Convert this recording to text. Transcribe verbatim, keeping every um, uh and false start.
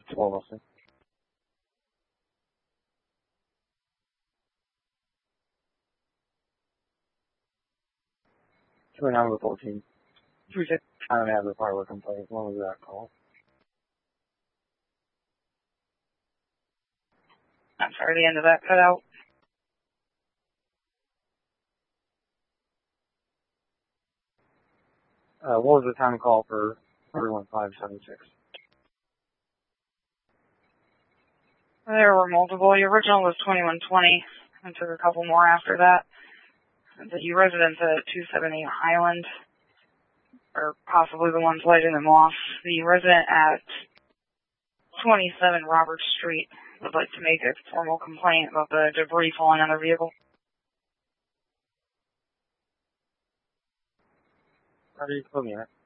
twelve Austin. Two and number fourteen. I don't have the parlor complaint. When was that call? I'm sorry, the end of that cut out. Uh, what was the time call for thirty-one five seventy-six? There were multiple. The original was twenty-one twenty. I took a couple more after that. The residents at two seventy Highland, or possibly the ones lighting them off. The resident at twenty-seven Robert Street would like to make a formal complaint about the debris falling on their vehicle. How do you put me in it?